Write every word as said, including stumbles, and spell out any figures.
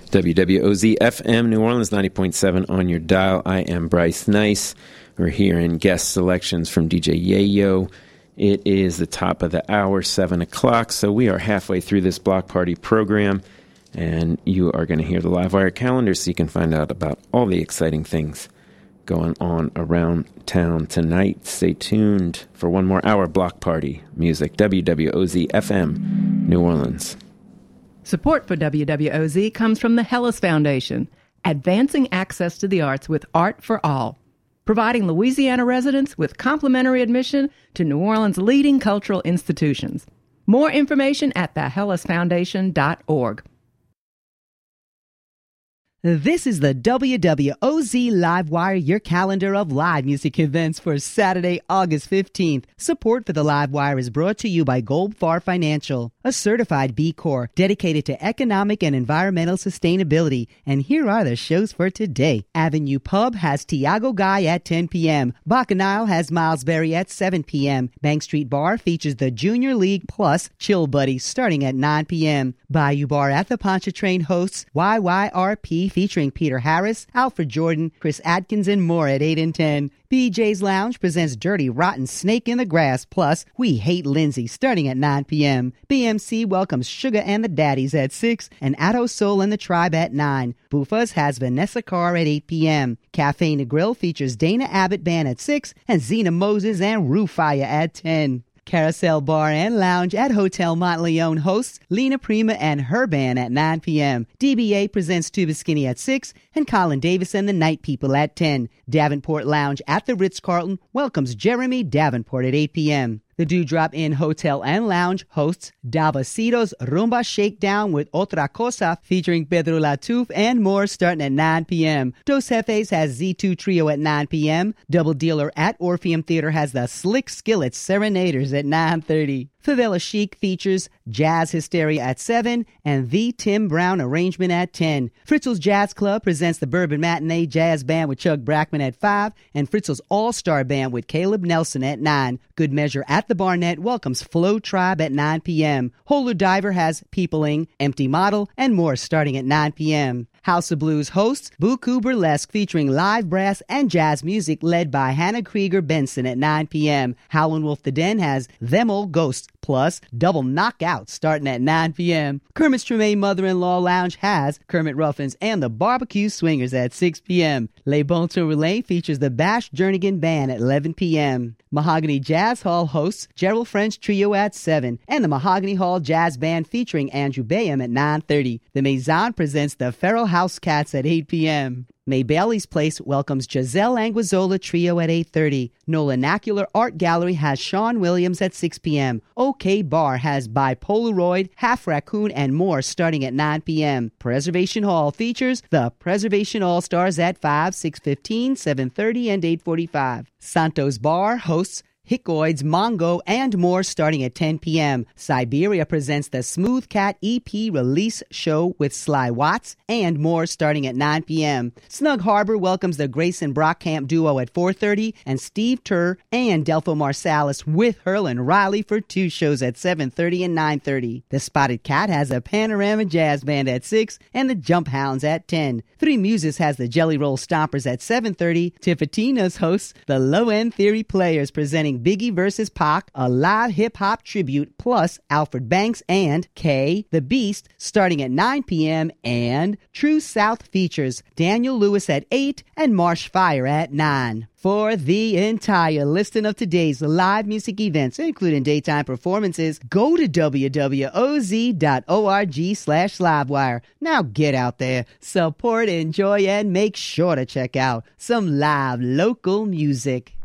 W W O Z F M, New Orleans, ninety point seven on your dial. I am Bryce Nice. We're hearing guest selections from D J Yayo. It is the top of the hour, seven o'clock, so we are halfway through this block party program, and you are going to hear the Livewire calendar so you can find out about all the exciting things going on around town tonight. Stay tuned for one more hour block party music. W W O Z F M, New Orleans. Support for W W O Z comes from the Hellas Foundation, advancing access to the arts with Art for All, providing Louisiana residents with complimentary admission to New Orleans' leading cultural institutions. More information at the hellas foundation dot org. This is the W W O Z Livewire, your calendar of live music events for Saturday, August fifteenth. Support for the Livewire is brought to you by Goldfarb Financial, a certified B Corp dedicated to economic and environmental sustainability. And here are the shows for today. Avenue Pub has Tiago Guy at ten p.m. Bacchanal has Miles Berry at seven p.m. Bank Street Bar features the Junior League Plus Chill Buddy starting at nine p.m. Bayou Bar at the Pontchartrain hosts Y Y R P featuring Peter Harris, Alfred Jordan, Chris Atkins, and more at eight and ten. B J's Lounge presents Dirty Rotten Snake in the Grass, plus We Hate Lindsay, starting at nine p.m. B M C welcomes Sugar and the Daddies at six, and Atto Soul and the Tribe at nine. Buffa's has Vanessa Carr at eight p.m. Cafe Negril features Dana Abbott Band at six, and Zena Moses and Rufire at ten. Carousel Bar and Lounge at Hotel Montleone hosts Lena Prima and her band at nine p.m. D B A presents Tuba Skinny at six, and Colin Davis and the Night People at ten. Davenport Lounge at the Ritz-Carlton welcomes Jeremy Davenport at eight p.m. The Dewdrop Inn Hotel and Lounge hosts Davasitos Rumba Shakedown with Otra Cosa featuring Pedro Latouf and more starting at nine p.m. Dos Jefes has Z two Trio at nine p.m. Double Dealer at Orpheum Theater has the Slick Skillet Serenaders at nine thirty. Favela Chic features Jazz Hysteria at seven and The Tim Brown Arrangement at ten. Fritzl's Jazz Club presents the Bourbon Matinee Jazz Band with Chuck Brackman at five and Fritzl's All-Star Band with Caleb Nelson at nine. Good Measure at the Barnett welcomes Flow Tribe at nine p.m. Holer Diver has Peopling, Empty Model, and more starting at nine p.m. House of Blues hosts Buku Burlesque featuring live brass and jazz music led by Hannah Krieger Benson at nine p.m. Howlin' Wolf the Den has Them Old Ghosts plus Double Knockout starting at nine p.m. Kermit's Tremaine Mother-in-Law Lounge has Kermit Ruffins and the Barbecue Swingers at six p.m. Les Bons Relais features the Bash Jernigan Band at eleven p.m. Mahogany Jazz Hall hosts Gerald French Trio at seven and the Mahogany Hall Jazz Band featuring Andrew Bayham at nine thirty. The Maison presents the Feral House Cats at eight p.m. May Bailey's Place welcomes Giselle Anguizzola Trio at eight thirty. Nolanacular Art Gallery has Sean Williams at six p.m. OK Bar has Bipolaroid, Half Raccoon, and more starting at nine p.m. Preservation Hall features the Preservation All-Stars at five, six fifteen, seven thirty, and eight forty-five. Santos Bar hosts Hickoids, Mongo, and more starting at ten p.m. Siberia presents the Smooth Cat E P release show with Sly Watts and more starting at nine p.m. Snug Harbor welcomes the Grayson Brockcamp duo at four thirty and Steve Turr and Delpho Marsalis with Herlin Riley for two shows at seven thirty and nine thirty. The Spotted Cat has a Panorama Jazz Band at six and the Jump Hounds at ten. Three Muses has the Jelly Roll Stompers at seven thirty. Tiffatina's hosts the Low End Theory Players presenting Biggie versus Pac, a live hip-hop tribute, plus Alfred Banks and K, the Beast, starting at nine p.m. and True South features Daniel Lewis at eight and Marsh Fire at nine. For the entire listing of today's live music events, including daytime performances, go to w w w dot o z dot org slash livewire. Now get out there, support, enjoy, and make sure to check out some live local music.